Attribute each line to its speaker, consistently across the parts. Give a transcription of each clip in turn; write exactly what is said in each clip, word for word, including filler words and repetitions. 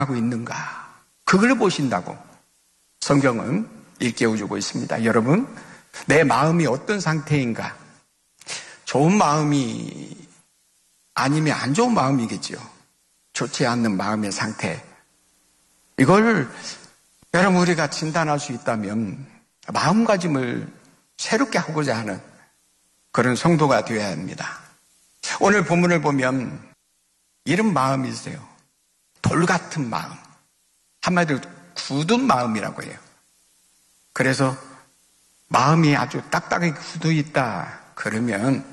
Speaker 1: 하고 있는가? 그걸 보신다고 성경은 일깨워주고 있습니다. 여러분, 내 마음이 어떤 상태인가? 좋은 마음이 아니면 안 좋은 마음이겠죠. 좋지 않는 마음의 상태. 이걸 여러분 우리가 진단할 수 있다면 마음가짐을 새롭게 하고자 하는 그런 성도가 되어야 합니다. 오늘 본문을 보면 이런 마음이 있어요. 돌 같은 마음. 한마디로 굳은 마음이라고 해요. 그래서 마음이 아주 딱딱하게 굳어 있다. 그러면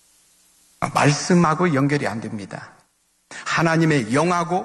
Speaker 1: 말씀하고 연결이 안 됩니다. 하나님의 영하고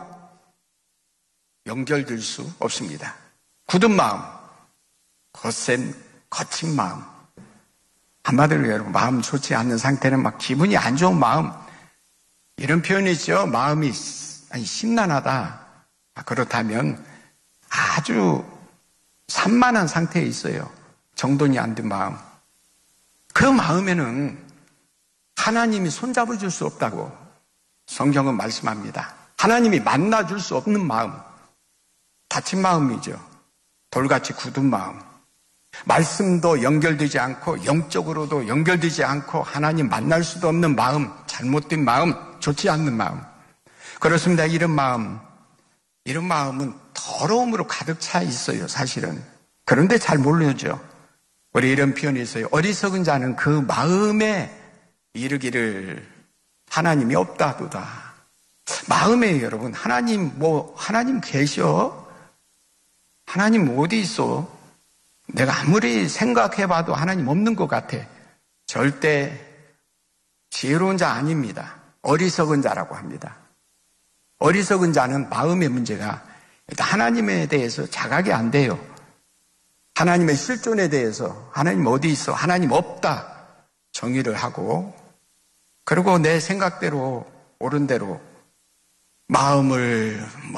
Speaker 1: 연결될 수 없습니다. 굳은 마음, 거센, 거친 마음. 한마디로 여러분, 마음 좋지 않는 상태는 막 기분이 안 좋은 마음. 이런 표현이죠. 마음이 아니, 심란하다. 그렇다면 아주 산만한 상태에 있어요. 정돈이 안 된 마음. 그 마음에는 하나님이 손잡아 줄 수 없다고 성경은 말씀합니다. 하나님이 만나줄 수 없는 마음. 다친 마음이죠. 돌같이 굳은 마음. 말씀도 연결되지 않고 영적으로도 연결되지 않고 하나님 만날 수도 없는 마음, 잘못된 마음, 좋지 않는 마음. 그렇습니다. 이런 마음, 이런 마음은 더러움으로 가득 차 있어요, 사실은. 그런데 잘 모르죠. 우리 이런 표현이 있어요. 어리석은 자는 그 마음에 이르기를 하나님이 없다도다. 마음에 여러분, 하나님 뭐 하나님 계셔? 하나님 어디 있어? 내가 아무리 생각해봐도 하나님 없는 것 같아. 절대 지혜로운 자 아닙니다. 어리석은 자라고 합니다. 어리석은 자는 마음의 문제가 하나님에 대해서 자각이 안 돼요. 하나님의 실존에 대해서 하나님 어디 있어? 하나님 없다. 정의를 하고 그리고 내 생각대로 옳은 대로 마음을 뭐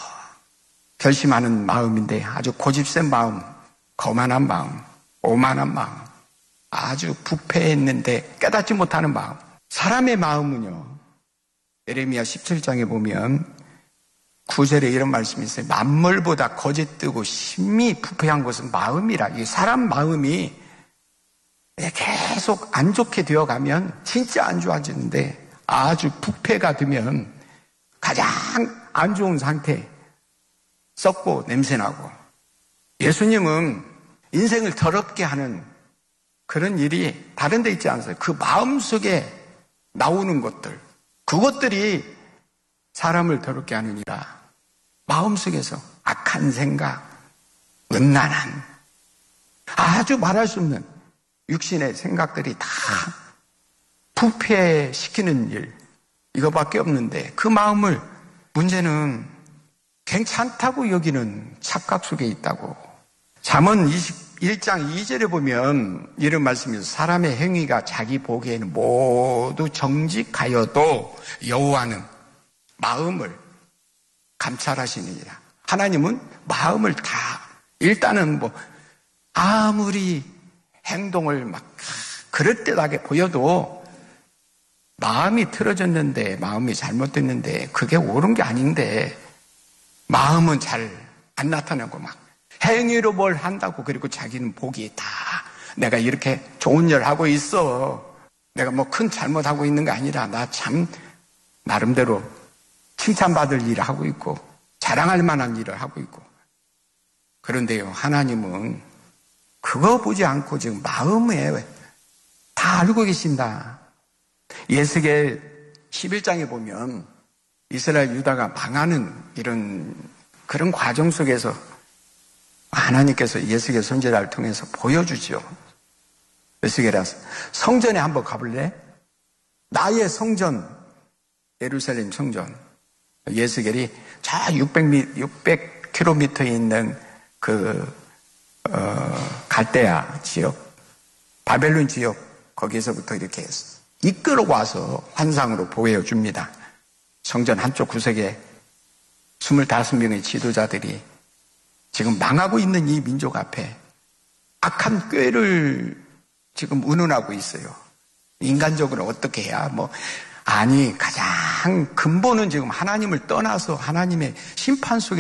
Speaker 1: 결심하는 마음인데 아주 고집센 마음, 거만한 마음, 오만한 마음, 아주 부패했는데 깨닫지 못하는 마음. 사람의 마음은요, 예레미야 십칠 장에 보면 구 절에 이런 말씀이 있어요. 만물보다 거짓되고 심히 부패한 것은 마음이라. 이 사람 마음이 계속 안 좋게 되어가면 진짜 안 좋아지는데 아주 부패가 되면 가장 안 좋은 상태, 썩고 냄새나고. 예수님은 인생을 더럽게 하는 그런 일이 다른 데 있지 않아요. 그 마음속에 나오는 것들, 그것들이 사람을 더럽게 하느니라. 마음속에서 악한 생각, 음란한, 아주 말할 수 없는 육신의 생각들이 다 부패시키는 일, 이거밖에 없는데 그 마음을, 문제는 괜찮다고 여기는 착각 속에 있다고. 잠언 이십일 장 이 절에 보면 이런 말씀이 있어요. 사람의 행위가 자기 보기에는 모두 정직하여도 여호와는 마음을 감찰하시느니라. 하나님은 마음을 다, 일단은 뭐 아무리 행동을 막 그릇되하게 보여도 마음이 틀어졌는데, 마음이 잘못됐는데, 그게 옳은 게 아닌데 마음은 잘 안 나타나고 막 행위로 뭘 한다고. 그리고 자기는 보기에 다 내가 이렇게 좋은 일 하고 있어, 내가 뭐 큰 잘못하고 있는 게 아니라 나 참 나름대로 칭찬받을 일을 하고 있고 자랑할 만한 일을 하고 있고. 그런데요, 하나님은 그거 보지 않고 지금 마음에 다 알고 계신다. 예스겔 십일 장에 보면 이스라엘 유다가 망하는 이런 그런 과정 속에서 하나님께서 예스겔 선지자를 통해서 보여주죠. 예스겔아, 성전에 한번 가볼래? 나의 성전, 예루살렘 성전. 예스겔이 저 육백 킬로미터에 있는 그 어, 갈대아 지역, 바벨론 지역, 거기에서부터 이렇게 이끌어와서 환상으로 보여줍니다. 성전 한쪽 구석에 스물다섯 명의 지도자들이 지금 망하고 있는 이 민족 앞에 악한 꾀를 지금 운운하고 있어요. 인간적으로 어떻게 해야 뭐 아니, 가장 근본은 지금 하나님을 떠나서 하나님의 심판 속에